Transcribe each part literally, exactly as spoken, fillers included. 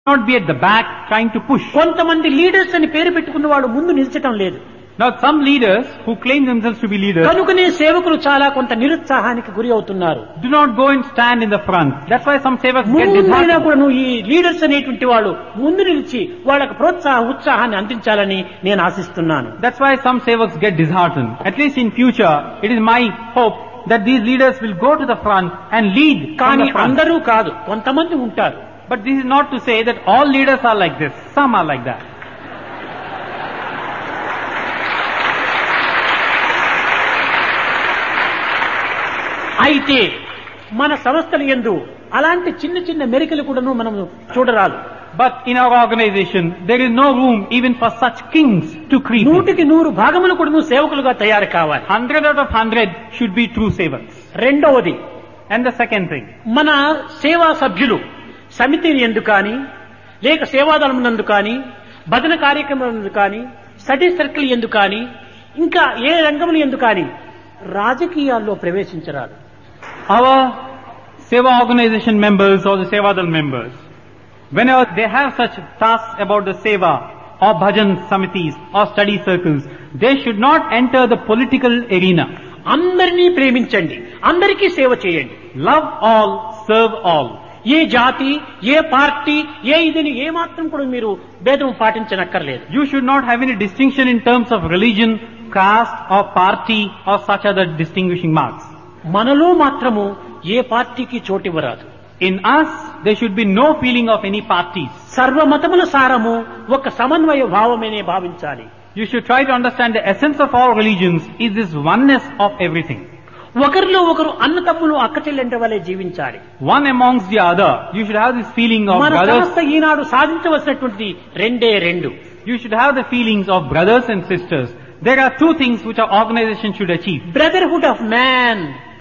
Not be at the back trying to push. కొంతమంది leaders అని పేరు పెట్టుకున్న వాళ్ళు ముందు నిలిచటం లేదు. Now some leaders who claim themselves to be leaders కనుకనే సేవకులు చాలా కొంత నిరుత్సాహానికి గురి అవుతున్నారు. do not go and stand in the front. That's why some sevaks get ముందు disheartened. కూడా నువ్వు ఈ లీడర్స్ అనేటువంటి వాళ్ళు ముందు నిలిచి వాళ్ళకి ప్రోత్సాహ ఉత్సాహాన్ని అందించాలని నేను ఆశిస్తున్నాను. That's why some sevaks get disheartened. At least in future, it is my hope that these leaders will go to the front and lead from కానీ the front. అందరూ కాదు, కొంతమంది ఉంటారు. But this is not to say that all leaders are like this. Some are like that. అయితే మన సంస్థల యందు అలాంటి చిన్న చిన్న మెరికలు కూడాను మనం చూడరాదు. But in our organization, there is no room even for such kings to creep in. నూటికి నూరు భాగములు కూడాను సేవకులుగా తయారు కావాలి. Hundred out of hundred should be true sevaks. రెండవది, And the second thing, మన సేవా సభ్యులు సమితి యందు కానీ లేక సేవాదళం నందు కానీ భజన కార్యక్రమం కానీ స్టడీ సర్కిల్ యందు కానీ ఇంకా ఏ రంగముల యందు కానీ రాజకీయాల్లో ప్రవేశించరాదు. our seva organization members or the sevadal members, whenever they have such tasks about the seva or bhajan samitis or study circles, they should not enter the political arena. అందరినీ ప్రేమించండి, అందరికీ సేవ చేయండి. Love all, serve all. ఏ జాతి, ఏ party, ఏ ఇదిని ఏ మాత్రం కూడా మీరు భేదం పాటించనక్కర్లేదు. You should not have any distinction in terms of religion, caste or party or such other distinguishing marks. మనలో మాత్రము ఏ పార్టీకి చోటివ్వరాదు. In us, there should be no feeling of any parties. సర్వమతముల సారము ఒక సమన్వయ భావమేనే భావించాలి. You should try to understand the essence of all religions is this oneness of everything. ఒకరిలో ఒకరు అన్నతమ్ములు అక్కచెల్లెంట వలె జీవించాలి. One amongst the other, you should have this feeling of మన brothers. సంస్థ ఈనాడు సాధించవలసినటువంటి రెండే రెండు. You should have the feelings of brothers and sisters. There are two things which our organization should achieve. Brotherhood of man,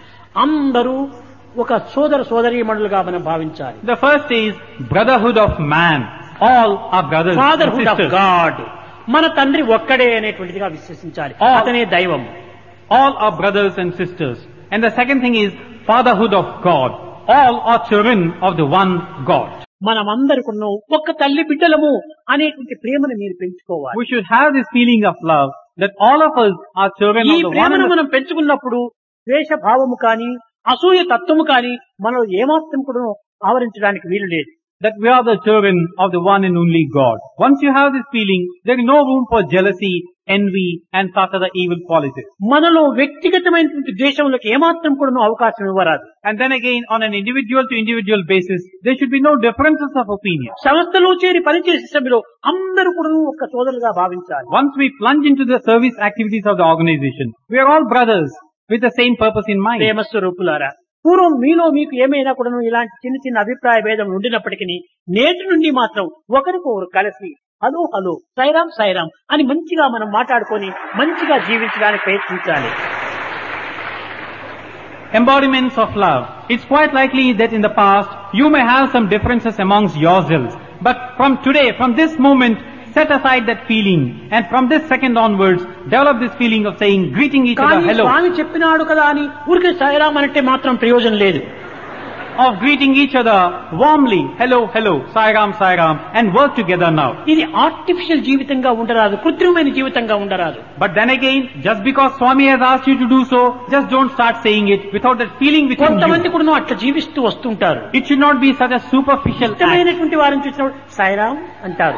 అందరూ ఒక సోదర సోదరీమణులుగా మనం భావించాలి. The first is brotherhood of man. All are brothers and fatherhood of sisters. God, మన తండ్రి ఒక్కడే అనేటువంటిదిగా విశ్వసించాలి. All- అతనే దైవం. All are brothers and sisters. And the second thing is fatherhood of God. All are children of the one God. మనమందరికున్న ఒక్క తల్లి బిడ్డలము అనేటువంటి ప్రేమను మీరు పెంచుకోవాలి. We should have this feeling of love that all of us are children ఈ of the one. ప్రేమను and the- మనం పెంచుకున్నప్పుడు ద్వేష భావము కానీ అసూయ తత్వము కానీ మనలో ఏమాత్రం కూడా ఆవరించడానికి వీలు లేదు. That we are the children of the one and only God. Once you have this feeling, there is no room for jealousy, envy and such other evil qualities. మనలో వ్యక్తిగతమైనటువంటి ద్వేషములకు ఏమాత్రం కూడా అవకాశం ఇవ్వరాదు. And then again, on an individual to individual basis, there should be no differences of opinion. సంస్థలో చేరి పనిచేసే సభ్యులు అందరూ కూడా ఒక సోదరులుగా భావించాలి. Once we plunge into the service activities of the organization, we are all brothers with the same purpose in mind. ప్రేమ స్వరూపులారా, పూర్వం మీలో మీకు ఏమైనా కూడా ఇలాంటి చిన్న చిన్న అభిప్రాయ భేదం ఉండినప్పటికీ నేటి నుండి మాత్రం ఒకరికొకరు కలిసి హలో హలో సైరామ్ సైరామ్ అని మంచిగా మనం మాట్లాడుకొని మంచిగా జీవించడానికి ప్రయత్నించాలి. Embodiments of love. It's quite likely that in the past, you may have some differences amongst yourselves. But from today, from this moment, set aside that feeling. And from this second onwards, develop this feeling of saying, greeting each other, కానీ hello. స్వామి చెప్పినాడు కదా అని ఊరికే సైరామ్ అంటే మాత్రం ప్రయోజనం లేదు. Of greeting each other warmly, hello, hello, Sairam, Sairam, and work together now. ఇది ఆర్టిఫిషియల్ జీవితంగా ఉండరాదు, కృత్రిమమైన జీవితంగా ఉండరాదు. But then again, just because Swami has asked you to do so, just don't start saying it without that feeling within కొంతమంది you. కూడా అట్లా జీవిస్తూ వస్తుంటారు. It should not be such a superficial act. ఇష్టమైనటువంటి వారిని చూసినప్పుడు సైరామ్ అంటారు.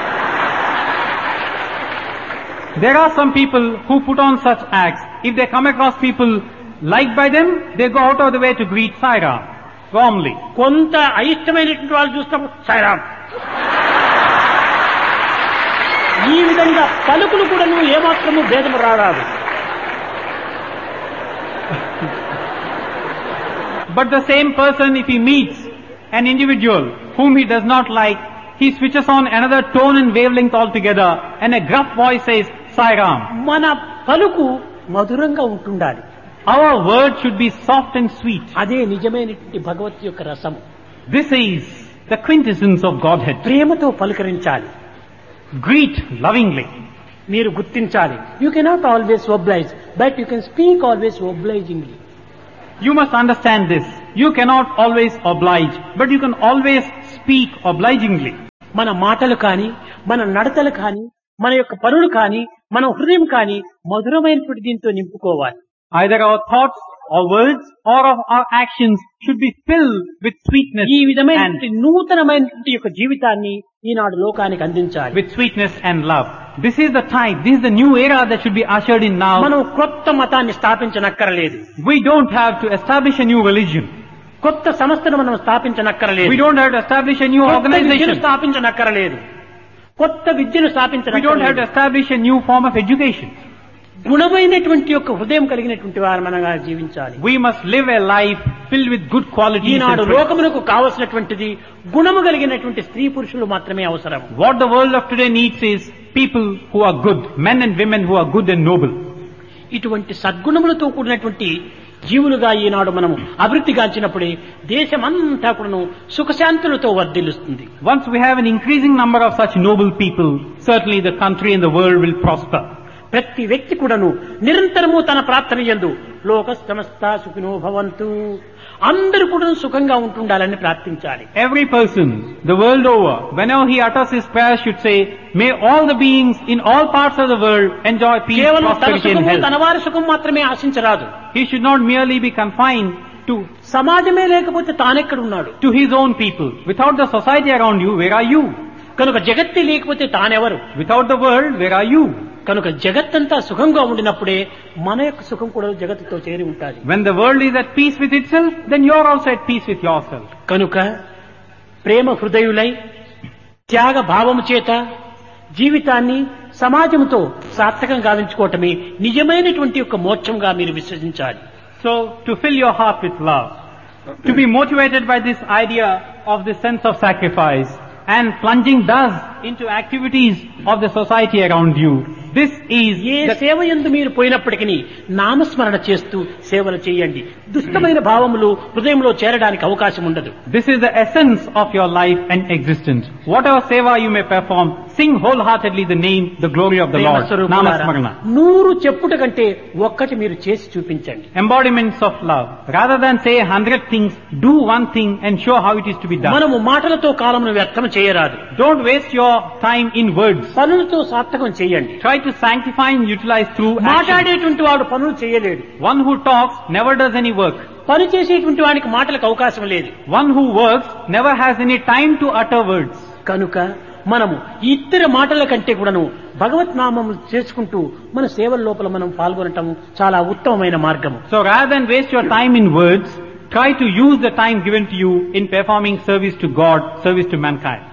There are some people who put on such acts. If they come across people liked by them, they go out of the way to greet Sairam warmly. కొంత అయిష్టమైనటువంటి వాళ్ళు చూసినప్పుడు సైరామ్. ఈ విధంగా పలుకులు కూడా నువ్వు ఏమాత్రము భేదము రారాదు. But the same person, if he meets an individual whom he does not like, he switches on another tone and wavelength altogether, and a gruff voice says, Sairam. మన పలుకు మధురంగా ఉంటుండాలి. Our word should be soft and sweet. అదే నిజమైనటువంటి భగవత్ యొక్క రసము. This is the quintessence of Godhead. ప్రేమతో పలకరించాలి. Greet lovingly. మీరు గుర్తించాలి. You cannot always oblige, but you can speak always obligingly. You must understand this. You cannot always oblige, but you can always speak obligingly. మన మాటలు కానీ మన నడతలు కానీ మన యొక్క పనులు కానీ మన హృదయం కానీ మధురమైనటువంటి దీంతో నింపుకోవాలి. Either our thoughts or words or of our actions should be filled with sweetness ఈ విధమైన and నూతనమైనటువంటి యొక్క జీవితాన్ని ఈనాడు లోకానికి అందించాలి. with sweetness and love. This is the time, this is the new era that should be ushered in now. మనం కొత్త మతాన్ని స్థాపించనక్కరలేదు. We don't have to establish a new religion. కొత్త సంస్థను మనం స్థాపించనక్కరలేదు. We don't have to establish a new కొత్త విద్యను organization. స్థాపించనక్కరలేదు. కొత్త విద్యను We don't have to స్థాపించనక్కరలేదు. establish a new form of education. గుణమైనటువంటి యొక్క హృదయం కలిగినటువంటి వారు మనగా జీవించాలి. We must live a life filled with good qualities. Eenadu and fruits. లోకమునకు కావలసినటువంటిది గుణము కలిగినటువంటి స్త్రీ పురుషులు మాత్రమే అవసరం. What the world of today needs is people who are good, men and women who are good and noble. ఇటువంటి సద్గుణములతో కూడినటువంటి జీవులుగా ఈనాడు మనము అభివృద్ధి గాంచినప్పుడే దేశమంతా కూడాను సుఖశాంతులతో వర్ధిల్లుస్తుంది. Once we have an increasing number of such noble people, certainly the country and the world will prosper. ప్రతి వ్యక్తి కూడాను నిరంతరము తన ప్రార్థన యందు లోక సమస్త సుఖినో భవంతు, అందరూ కూడా సుఖంగా ఉంటుండాలని ప్రార్థించాలి. Every person, the world over, whenever he utters his prayer, should say, may all the beings in all parts of the world enjoy peace, కేవలం తన prosperity and సుఖము health. తన వారి సుఖం మాత్రమే ఆశించరాదు. He should not merely be confined to, సమాజమే లేకపోతే తానెక్కడున్నాడు? to his own people. Without the society around you, where are you? కనుక జగత్తే లేకపోతే తానెవరు? Without the world, where are you? కనుక జగత్తంతా సుఖంగా ఉండినప్పుడే మన యొక్క సుఖం కూడా జగత్తుతో చేరి ఉంటుంది. When the world is at peace with itself, then you are also at peace with yourself. కనుక ప్రేమ హృదయులై త్యాగ భావము చేత జీవితాన్ని సమాజంతో సార్థకం గావించుకోవటమే నిజమైనటువంటి యొక్క మోక్షంగా మీరు విశ్వసించాలి. So, to fill your heart with love, to be motivated by this idea of the sense of sacrifice, and plunging thus into activities of the society around you. This is A the, సేవ యందు మీరు పోయినప్పటికీ నామస్మరణ చేస్తూ సేవలు చేయండి. దుష్టమైన భావములు హృదయంలో చేరడానికి అవకాశం ఉండదు. this is the essence of your life and existence. Whatever seva you may perform, sing wholeheartedly the name, the glory of the Lord. Namasmarana. నూరు చెప్పుట కంటే ఒక్కటి మీరు చేసి చూపించండి. Embodiments of love. Rather than say a hundred things, do one thing and show how it is to be done. మనము మాటలతో కాలమును వ్యర్థం చేయరాదు. Don't waste your time in words. పనులతో సార్థకం చేయండి. Try to sanctify and utilize through action. మాట్లాడేటువంటి వాడు పనులు చేయలేడు. One who talks never does any work. పని చేసేటువంటి వానికి మాటలకు అవకాశం లేదు. One who works never has any time to utter words. కనుక మనము ఇతర మాటల కంటే కూడాను భగవత్ నామము చేసుకుంటూ మన సేవల లోపల మనం పాల్గొనటం చాలా ఉత్తమమైన మార్గము. So rather than waste your time in words, try to use the time given to you in performing service to God, service to mankind.